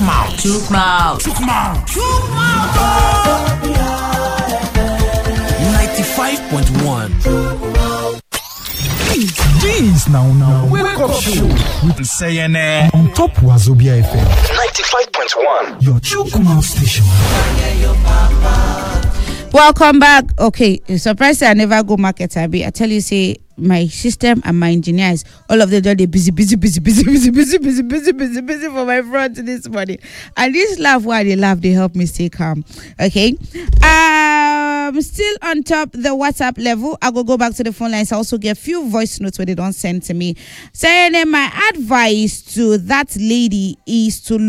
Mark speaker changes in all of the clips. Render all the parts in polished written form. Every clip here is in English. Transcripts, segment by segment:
Speaker 1: mouth.
Speaker 2: Chook mouth.
Speaker 1: Chook mouth. Chook mouth. 95.1.
Speaker 3: Jeez, now. Wake up show with Sayene on top Wazobia FM
Speaker 4: 95.1.
Speaker 3: Your Chook Mouth station.
Speaker 5: Welcome back. Okay, surprised I never go market. I tell you, say my system and my engineers, all of them they busy for my front this morning. And this laugh, why they laugh, they help me stay calm. Okay. Still on top the WhatsApp level. I go back to the phone lines. I also get few voice notes where they don't send to me. Saying my advice to that lady is to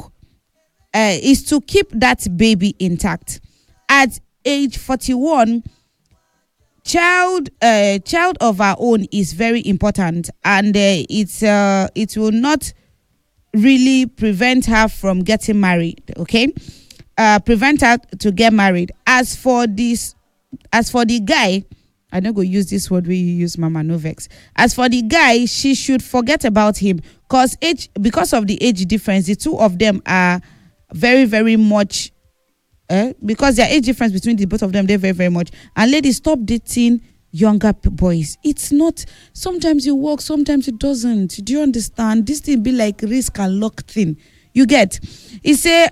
Speaker 5: keep that baby intact. At age 41, child of our own is very important, and it will not really prevent her from getting married. Okay, prevent her to get married. As for the guy, I don't go use this word where you use Mama Novex. As for the guy, she should forget about him because of the age difference. The two of them are very, very much. Because their age difference between the both of them, they're very, very much. And ladies, stop dating younger boys. It's not, sometimes it works, sometimes it doesn't. Do you understand? This thing be like risk and luck thing. You get? He say,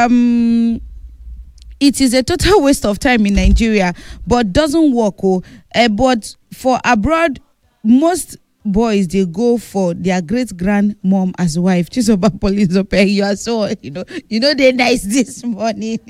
Speaker 5: it is a total waste of time in Nigeria, but doesn't work. But for abroad, most boys, they go for their great grandmom as wife. You are so, they're nice this morning.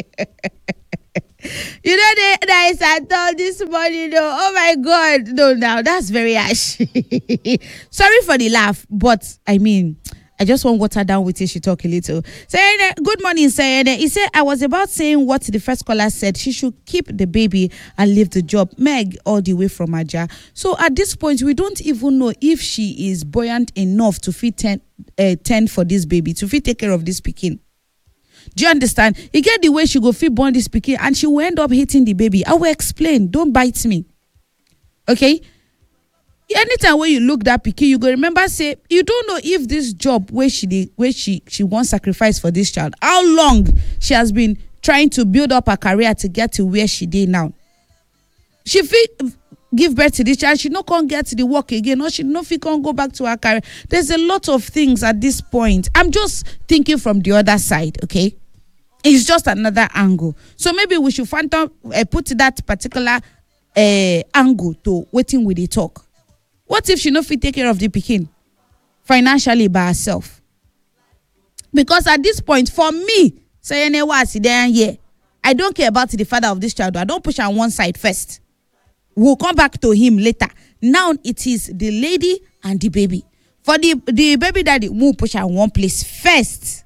Speaker 5: They're nice at all this morning. No. Oh my God. No, now that's very harsh. Sorry for the laugh, but I mean, I just want water down with it. She talk a little. Saying good morning, Sayene. He said, I was about saying what the first caller said. She should keep the baby and leave the job. Meg, all the way from Aja. So at this point, we don't even know if she is buoyant enough to fit 10 for this baby, to fit take care of this pikin. Do you understand? You get the way she go fit born this pikin and she will end up hating the baby. I will explain. Don't bite me. Okay? Anytime when you look that pikin, you go remember say you don't know if this job where she wants sacrifice for this child, how long she has been trying to build up her career to get to where she did now. She give birth to this child, she no can't get to the work again, or she no can't go back to her career. There's a lot of things at this point. I'm just thinking from the other side, okay? It's just another angle. So maybe we should put that particular angle to waiting with the talk. What if she no fit take care of the pikin financially by herself? Because at this point, for me, I don't care about the father of this child. I don't push her on one side first. We'll come back to him later. Now it is the lady and the baby. For the baby daddy, we'll push her on one place first.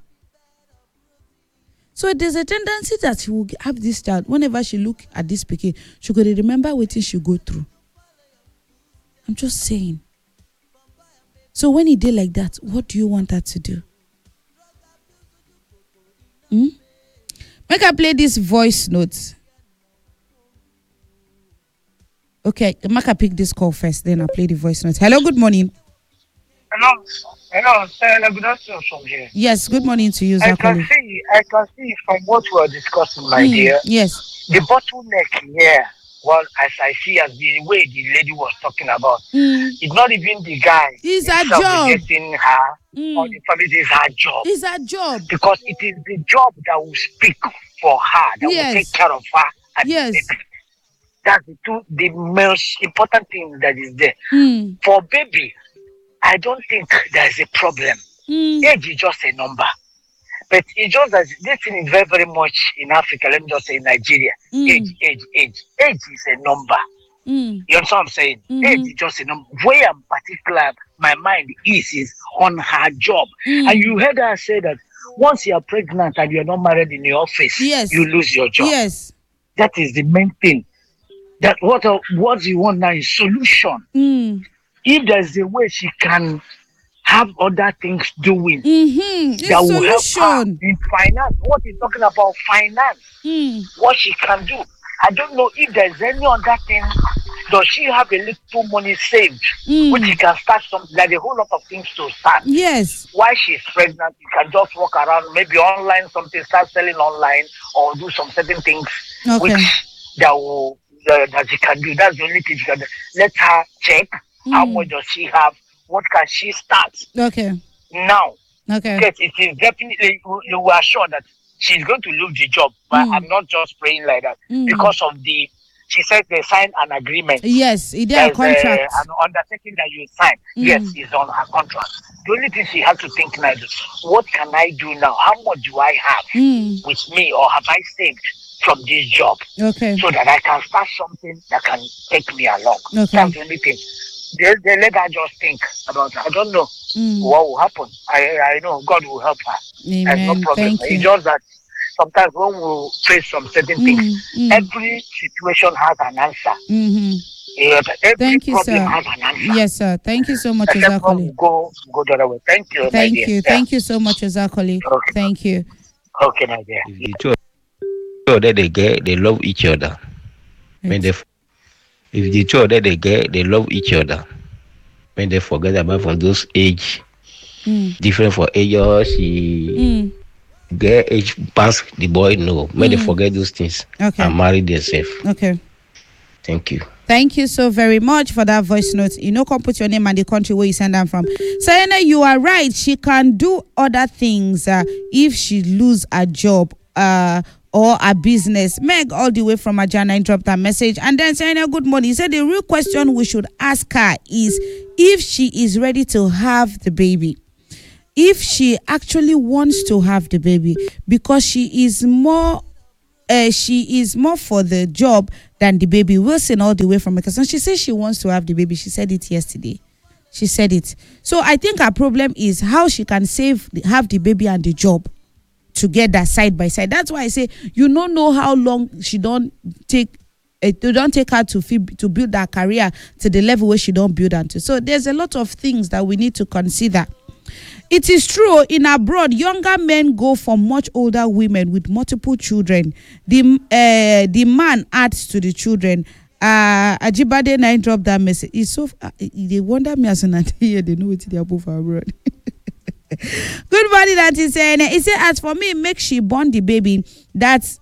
Speaker 5: So there's a tendency that she will have this child. Whenever she look at this pikin, she could remember what she go through. I'm just saying. So when he did like that, what do you want her to do? Make her play this voice note. Okay, make her pick this call first, then I'll play the voice note. Hello, good morning.
Speaker 6: Hello, good afternoon from here.
Speaker 5: Yes, good morning to you,
Speaker 6: I
Speaker 5: Zachary.
Speaker 6: can see from what we are discussing, my dear.
Speaker 5: Yes.
Speaker 6: The bottleneck here, well, as I see as the way the lady was talking about, it's not even the guy.
Speaker 5: It's her job.
Speaker 6: Getting her or the family, is her job.
Speaker 5: It's her job.
Speaker 6: Because it is the job that will speak for her, that will take care of her. And
Speaker 5: yes.
Speaker 6: That's the most important thing that is there. For baby, I don't think there's a problem. Age is just a number. But it's just that this thing is very, very much in Africa. Let me just say in Nigeria. Age. Age is a number. You understand what I'm saying? Age is just a number. Where in particular my mind is on her job. And you heard her say that once you are pregnant and you're not married in your office, you lose your job.
Speaker 5: Yes.
Speaker 6: That is the main thing. That what you want now is solution. If there's a way she can have other things doing that will help her in finance. What you're talking about, finance, what she can do. I don't know if there's any other thing does she have a little money saved, which she can start something, like a whole lot of things to start?
Speaker 5: Yes.
Speaker 6: While she's pregnant, you can just walk around, maybe online something, start selling online, or do some certain things, which that she can do. That's the only thing she can do. Let her check how much does she have, what can she start.
Speaker 5: Okay.
Speaker 6: Now,
Speaker 5: okay.
Speaker 6: Because it is definitely, you are sure that she's going to lose the job, but I'm not just praying like that because of she said they signed an agreement.
Speaker 5: Yes, it is a contract.
Speaker 6: An undertaking that you signed. Yes, it's on her contract. The only thing she has to think now is, what can I do now? How much do I have with me, or have I saved from this job? Okay. So that I can start something that can take me along. Okay. That's the only thing. They let her just think about it. I don't know what will happen. I know God will help her.
Speaker 5: Amen.
Speaker 6: There's no problem. It's just that sometimes when we face some certain things, every situation has an answer. Yeah, every problem has an answer.
Speaker 5: Yes, sir. Thank you so much, Ozakoli.
Speaker 6: Go the other way. Thank you.
Speaker 5: Thank you. Yeah. Thank you so much, Ozakoli. Okay. Thank you.
Speaker 6: Okay, my dear.
Speaker 2: If the two that they love each other. When if the two that they love each other. When they forget about from those age, different for age, or she get age past the boy, no. When they forget those things and marry themselves.
Speaker 5: Okay.
Speaker 2: Thank you.
Speaker 5: Thank you so very much for that voice note. You know, come put your name and the country where you send them from. Sayana, you are right. She can do other things if she lose a job or a business. Meg, all the way from Ajana, dropped a message. And then Sayana, good morning. He said the real question we should ask her is if she is ready to have the baby. If she actually wants to have the baby, because she is more for the job than the baby. Wilson, all the way from Mekasson, she says she wants to have the baby. She said it yesterday. She said it. So I think her problem is how she can have the baby and the job together side by side. That's why I say you don't know how long she don't take. They don't take her to build her career to the level where she don't build unto. So there's a lot of things that we need to consider. It is true, in abroad, younger men go for much older women with multiple children. The man adds to the children. Ajibade 9 dropped that message. It's so they wonder me as an here. They know what they are both abroad. Good morning, Auntie saying. He said, as for me, make she born the baby. That's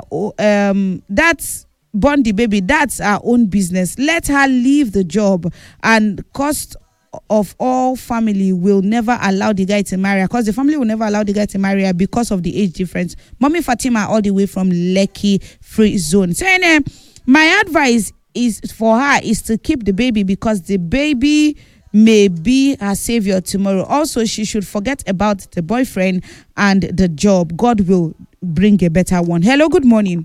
Speaker 5: born the baby. That's our own business. Let her leave the job, and cost of all family will never allow the guy to marry her, because the family will never allow the guy to marry her because of the age difference. Mommy Fatima, all the way from Lekki Free Zone, saying, my advice is for her is to keep the baby, because the baby may be her savior tomorrow. Also, she should forget about the boyfriend and the job. God will bring a better one. Hello, good morning.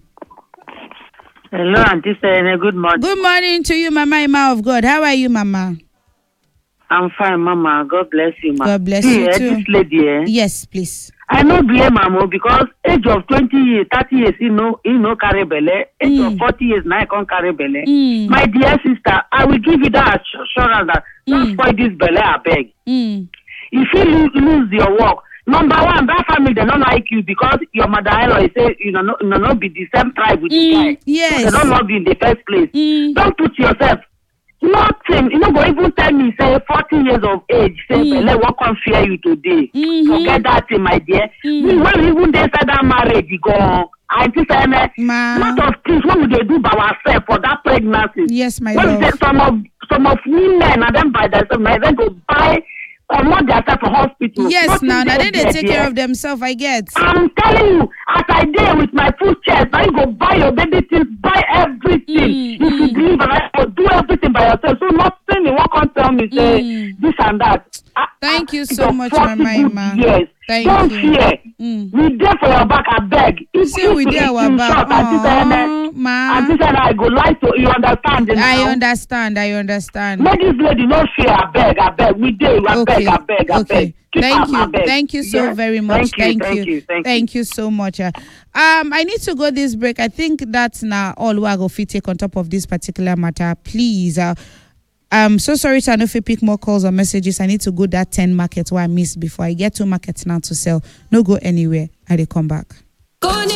Speaker 7: Hello, Auntie Serena. Good morning.
Speaker 5: Good morning to you, Mama Ima of God. How are you, Mama?
Speaker 7: I'm fine, Mama. God bless you, Mama.
Speaker 5: God bless you too.
Speaker 7: This lady,
Speaker 5: Yes, please.
Speaker 7: I no blame Mama, because age of 20 years, 30 years, you know carry belle. Age of 40 years, now I can't carry belle. My dear sister, I will give you that assurance that don't spoil this belle, I beg. If you lose your work, number one, that family, they don't like you because your mother-in-law say you know not be the same tribe with the guy.
Speaker 5: Yes.
Speaker 7: So they don't love you in the first place. Don't put yourself. Nothing. You know, go even tell me, say 40 years of age, say, let what can fear you today. Forget that thing, my dear. When even they said that marriage, you go, I just say, lot of things, what would they do by ourselves for that pregnancy?
Speaker 5: Yes, my
Speaker 7: love.
Speaker 5: love.
Speaker 7: Some of women, and then by themselves, now they go buy, not themselves for hospital.
Speaker 5: Yes, now they take care of themselves, I get.
Speaker 7: I'm telling you, as I did with my full chest, I go buy your baby things, buy everything. If you believe, and I will do everything by yourself. So nothing, you won't tell me, say this and that.
Speaker 5: Thank you so much, Mama Ima.
Speaker 7: Yes. Don't fear. We there for your back, I beg.
Speaker 5: We there our back.
Speaker 7: I go lie to you, understand?
Speaker 5: I understand.
Speaker 7: Make this lady no fear, I beg. We there, I beg.
Speaker 5: Thank you so very much. Thank you so much. I need to go this break. I think that's now all we are going to take on top of this particular matter. Please, I'm so sorry to know if you pick more calls or messages. I need to go that 10 markets where I missed before. I get 2 markets now to sell. No go anywhere. I will come back.